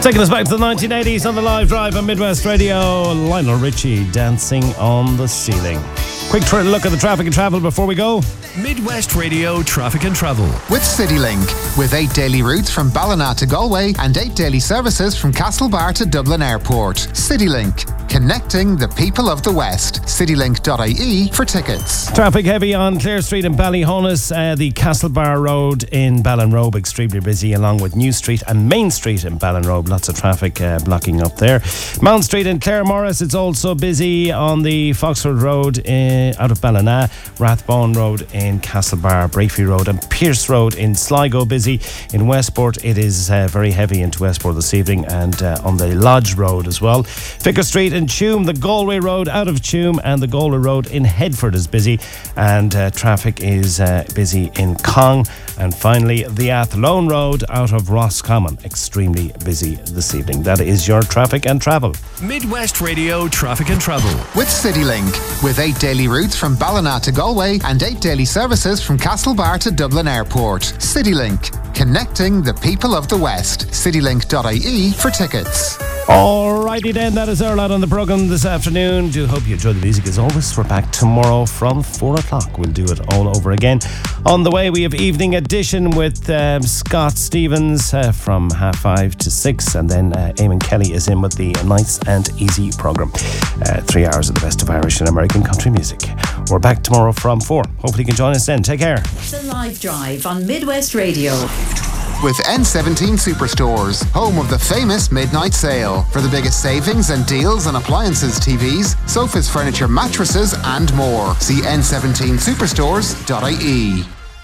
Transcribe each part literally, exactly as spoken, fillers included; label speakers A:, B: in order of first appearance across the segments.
A: Taking us back to the nineteen eighties on the live drive on Midwest Radio, Lionel Richie, Dancing on the Ceiling. Quick tr- look at the traffic and travel before we go.
B: Midwest Radio Traffic and Travel.
C: With CityLink. With eight daily routes from Ballina to Galway and eight daily services from Castlebar to Dublin Airport. CityLink. Connecting the people of the West. citylink dot I E for tickets.
A: Traffic heavy on Clare Street in Ballyhonus. Uh, the Castlebar Road in Ballinrobe extremely busy, along with New Street and Main Street in Ballinrobe. Lots of traffic uh, blocking up there. Mount Street in Claremorris, it's also busy on the Foxford Road in, out of Ballina. Rathbone Road in Castlebar, Brafey Road and Pierce Road in Sligo busy. In Westport, it is uh, very heavy into Westport this evening, and uh, on the Lodge Road as well. Vicar Street in Tuam, the Galway Road out of Tuam and the Galway Road in Headford is busy, and uh, traffic is uh, busy in Cong. And finally, the Athlone Road out of Roscommon, extremely busy this evening. That is your traffic and travel.
B: Midwest Radio Traffic and Travel.
C: With CityLink. With eight daily routes from Ballina to Galway and eight daily services from Castlebar to Dublin Airport. CityLink. Connecting the people of the West. citylink dot I E for tickets.
A: Alrighty then, that is our lot on the programme this afternoon. Do hope you enjoy the music as always. We're back tomorrow from four o'clock. We'll do it all over again. On the way, we have Evening Edition with um, Scott Stevens uh, from half five to six, and then uh, Eamon Kelly is in with the Nice and Easy programme. Uh, three hours of the best of Irish and American country music. We're back tomorrow from four. Hopefully you can join us then. Take care.
D: The Live Drive on Midwest Radio.
C: With N seventeen Superstores, home of the famous midnight sale. For the biggest savings and deals on appliances, T Vs, sofas, furniture, mattresses and more. See N seventeen superstores dot I E.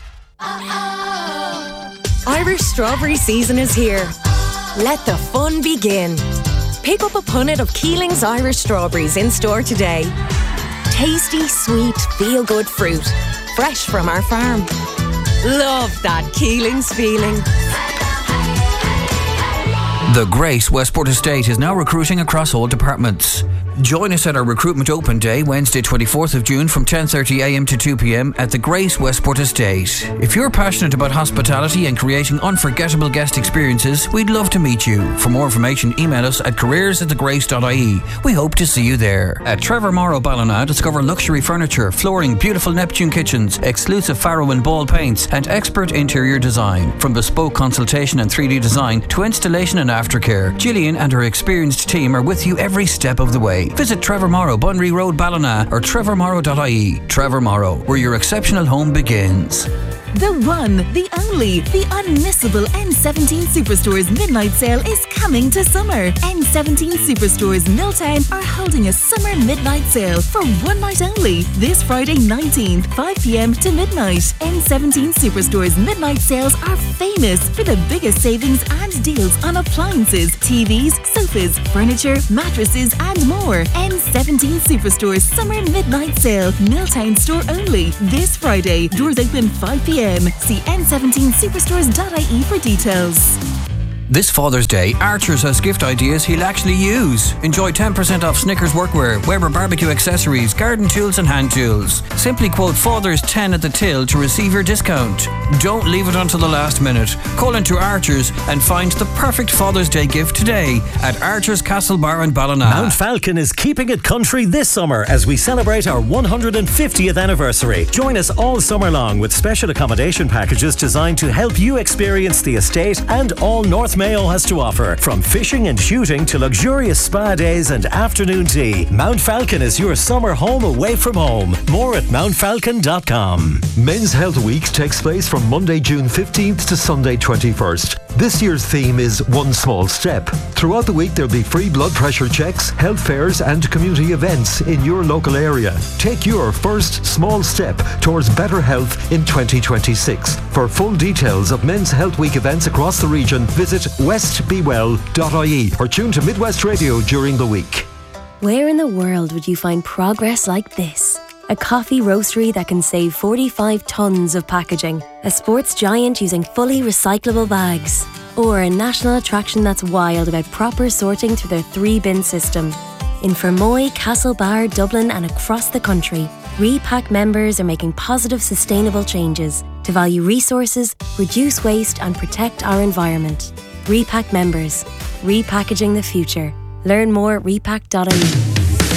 E: Irish strawberry season is here. Let the fun begin. Pick up a punnet of Keeling's Irish strawberries in store today. Tasty, sweet, feel-good fruit. Fresh from our farm. Love that Keeling's feeling.
F: The Grace Westport Estate is now recruiting across all departments. Join us at our Recruitment Open Day, Wednesday twenty-fourth of June from ten thirty a m to two p m at the Grace Westport Estate. If you're passionate about hospitality and creating unforgettable guest experiences, we'd love to meet you. For more information, email us at careers at the grace dot I E. We hope to see you there. At Trevor Morrow Ballina, discover luxury furniture, flooring, beautiful Neptune kitchens, exclusive Faro and Ball paints, and expert interior design. From bespoke consultation and three D design to installation and aftercare, Gillian and her experienced team are with you every step of the way. Visit Trevor Morrow, Bunry Road, Ballina, or trevor morrow dot I E. Trevor Morrow, where your exceptional home begins.
G: The one, the only, the unmissable N seventeen Superstores Midnight Sale is coming to summer. N seventeen Superstores Milltown are holding a summer midnight sale for one night only. This Friday nineteenth, five p m to midnight. N seventeen Superstores Midnight Sales are famous for the biggest savings and deals on appliances, T Vs, sofas, furniture, mattresses and more. N seventeen Superstores Summer Midnight Sale, Milltown store only. This Friday, doors open five p m See N seventeen superstores dot I E for details.
F: This Father's Day, Archers has gift ideas he'll actually use. Enjoy ten percent off Snickers workwear, Weber barbecue accessories, garden tools and hand tools. Simply quote Father's ten at the till to receive your discount. Don't leave it until the last minute. Call into Archers and find the perfect Father's Day gift today at Archers Castlebar and Ballina.
H: Mount Falcon is keeping it country this summer as we celebrate our one hundred fiftieth anniversary. Join us all summer long with special accommodation packages designed to help you experience the estate and all North Mayo has to offer. From fishing and shooting to luxurious spa days and afternoon tea, Mount Falcon is your summer home away from home. More at mount falcon dot com.
I: Men's Health Week takes place from Monday, June fifteenth to Sunday, twenty-first. This year's theme is One Small Step. Throughout the week, there'll be free blood pressure checks, health fairs and community events in your local area. Take your first small step towards better health in twenty twenty-six. For full details of Men's Health Week events across the region, visit west be well dot I E or tune to Midwest Radio during the week.
J: Where in the world would you find progress like this? A coffee roastery that can save forty-five tonnes of packaging, a sports giant using fully recyclable bags, or a national attraction that's wild about proper sorting through their three-bin system. In Fermoy, Castlebar, Dublin and across the country, Repack members are making positive, sustainable changes to value resources, reduce waste and protect our environment. Repack members, repackaging the future. Learn more at repack dot I E.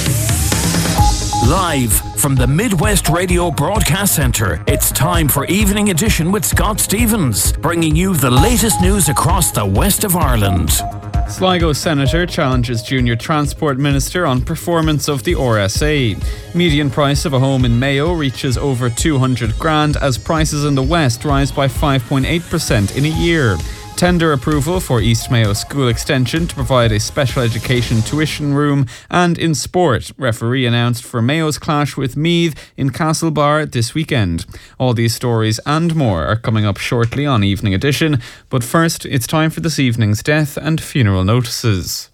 B: Live from the Midwest Radio Broadcast Centre, it's time for Evening Edition with Scott Stevens, bringing you the latest news across the west of Ireland.
K: Sligo Senator challenges Junior Transport Minister on performance of the R S A. Median price of a home in Mayo reaches over two hundred grand as prices in the west rise by five point eight percent in a year. Tender approval for East Mayo School Extension to provide a special education tuition room. And in sport, referee announced for Mayo's clash with Meath in Castlebar this weekend. All these stories and more are coming up shortly on Evening Edition. But first, it's time for this evening's death and funeral notices.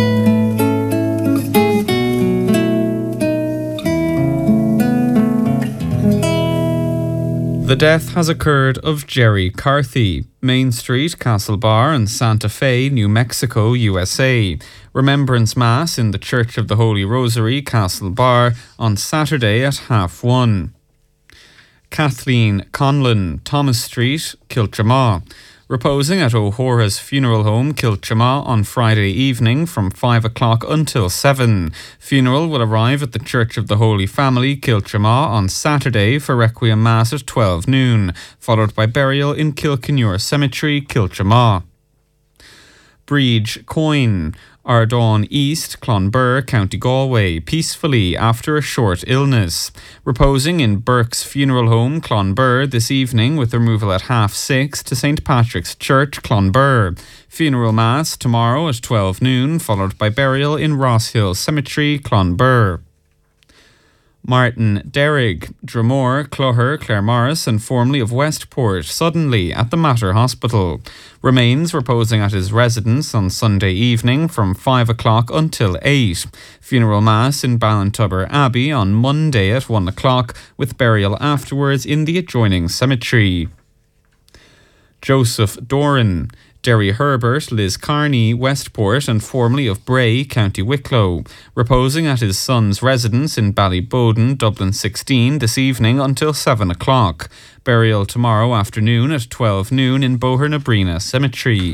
K: The death has occurred of Jerry Carthy, Main Street, Castlebar and Santa Fe, New Mexico, U S A. Remembrance Mass in the Church of the Holy Rosary, Castlebar, on Saturday at half one. Kathleen Conlon, Thomas Street, Kiltramaw. Reposing at O'Hora's funeral home, Kiltramaw, on Friday evening from five o'clock until seven. Funeral will arrive at the Church of the Holy Family, Kiltramaw, on Saturday for Requiem Mass at twelve noon, followed by burial in Kilkenure Cemetery, Kiltramaw. Breege Coyne, Ardon East, Clonbur, County Galway, peacefully after a short illness. Reposing in Burke's funeral home, Clonbur, this evening with removal at half six to Saint Patrick's Church, Clonbur. Funeral Mass tomorrow at twelve noon, followed by burial in Rosshill Cemetery, Clonbur. Martin Derrig, Dromore, Clogher, Claremorris and formerly of Westport, suddenly at the Mater Hospital. Remains reposing at his residence on Sunday evening from five o'clock until eight. Funeral Mass in Ballintubber Abbey on Monday at one o'clock, with burial afterwards in the adjoining cemetery. Joseph Doran, Derry Herbert, Liz Carney, Westport and formerly of Bray, County Wicklow. Reposing at his son's residence in Ballyboden, Dublin sixteen this evening until seven o'clock. Burial tomorrow afternoon at twelve noon in Bohernabrina Cemetery.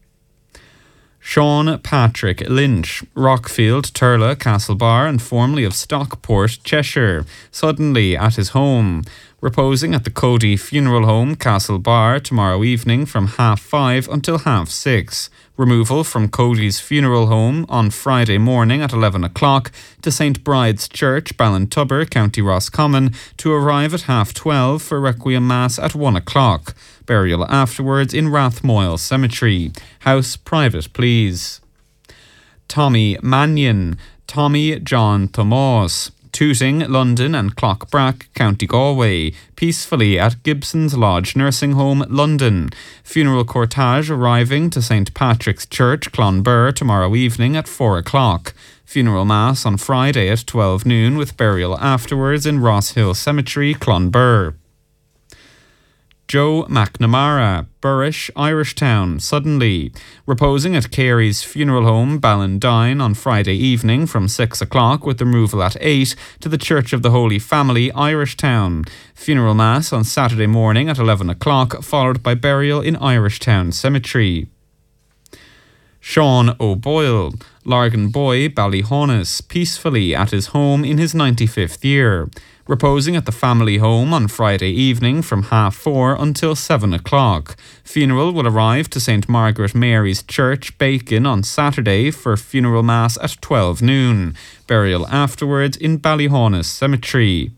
K: Sean Patrick Lynch, Rockfield, Turla, Castlebar and formerly of Stockport, Cheshire, suddenly at his home. Reposing at the Cody Funeral Home, Castlebar, tomorrow evening from half five until half six. Removal from Cody's Funeral Home on Friday morning at eleven o'clock to Saint Bride's Church, Ballintubber, County Roscommon, to arrive at half twelve for Requiem Mass at one o'clock. Burial afterwards in Rathmoyle Cemetery. House private, please. Tommy Mannion, Tommy John Thomas, Tooting, London and Clockbrack, County Galway, peacefully at Gibson's Lodge Nursing Home, London. Funeral cortege arriving to Saint Patrick's Church, Clonbur, tomorrow evening at four o'clock. Funeral Mass on Friday at twelve noon with burial afterwards in Rosshill Cemetery, Clonbur. Joe McNamara, Burrish, Irishtown, suddenly. Reposing at Carey's funeral home, Ballandine, on Friday evening from six o'clock with removal at eight to the Church of the Holy Family, Irishtown. Funeral Mass on Saturday morning at eleven o'clock, followed by burial in Irishtown Cemetery. Sean O'Boyle, Largan Boy, Ballyhonus, peacefully at his home in his ninety-fifth year. Reposing at the family home on Friday evening from half four until seven o'clock. Funeral will arrive to Saint Margaret Mary's Church, Bacon, on Saturday for funeral mass at twelve noon. Burial afterwards in Ballyhonus Cemetery.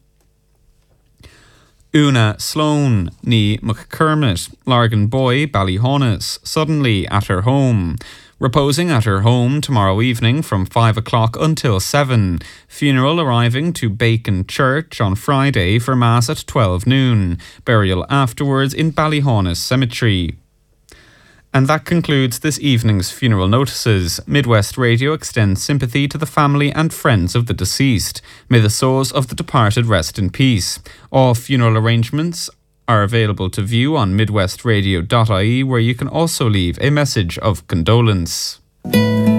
K: Una Sloan, ní McCormick, Largan Boy, Ballyhonus, suddenly at her home. Reposing at her home tomorrow evening from five o'clock until seven. Funeral arriving to Bacon Church on Friday for Mass at twelve noon. Burial afterwards in Ballyhonus Cemetery. And that concludes this evening's funeral notices. Midwest Radio extends sympathy to the family and friends of the deceased. May the souls of the departed rest in peace. All funeral arrangements are available to view on midwest radio dot I E, where you can also leave a message of condolence.